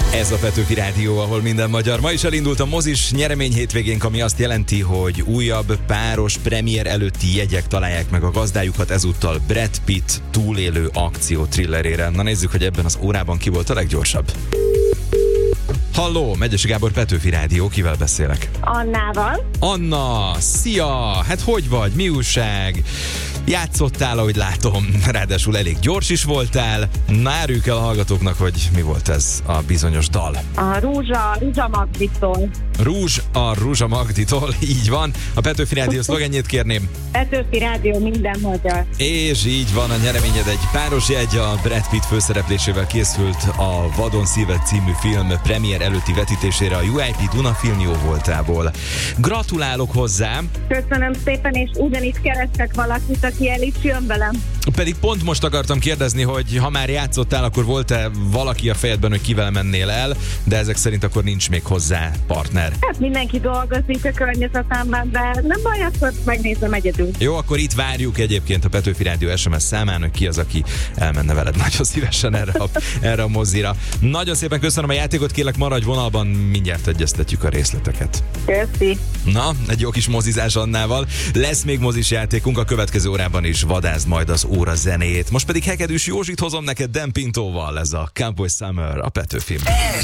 Ez a Petőfi Rádió, ahol minden magyar. Ma is elindult a mozis nyeremény hétvégénk, ami azt jelenti, hogy újabb páros premier előtti jegyek találják meg a gazdájukat, ezúttal Brad Pitt túlélő akció thrillerére. Na nézzük, hogy ebben az órában ki volt a leggyorsabb. Halló, Megyesi Gábor, Petőfi Rádió, kivel beszélek? Annával. Anna, szia! Hát hogy vagy? Mi újság? Játszottál, ahogy látom, ráadásul elég gyors is voltál. Na, áruljuk el a hallgatóknak, hogy mi volt ez a bizonyos dal. A Rúzsa Magditól. Rúzs a Rúzsa Magditól, így van. A Petőfi Rádió szlogenjét kérném. Petőfi Rádió, minden magyar. És így van, a nyereményed egy páros jegy, a Brad Pitt főszereplésével készült a Vadon szíved című film premier előtti vetítésére a UIP Duna Filmjó voltából. Gratulálok hozzá! Köszönöm szépen, és ugyanitt kerestek valakit, aki el is jön velem. Pedig pont most akartam kérdezni, hogy ha már játszottál, akkor volt-e valaki a fejedben, hogy kivel mennél el, de ezek szerint akkor nincs még hozzá partner. Hát mindenki dolgozik a környezetemben, de nem baj, akkor megnézem egyedül. Jó, akkor itt várjuk egyébként a Petőfi Rádió SMS számán, hogy ki az, aki elmenne veled nagyon szívesen erre a mozira. Nagyon szépen köszönöm a játékot, kérlek maradj vonalban, mindjárt egyeztetjük a részleteket. Köszi. Na, egy jó kis mozizás Annával. Lesz még mozis játékunk, a következő órában is vadázd majd az óra zenéjét. Most pedig Hegedűs Józsit hozom neked Dan Pintóval, ez a Cowboy Summer a Petőfilm. Ez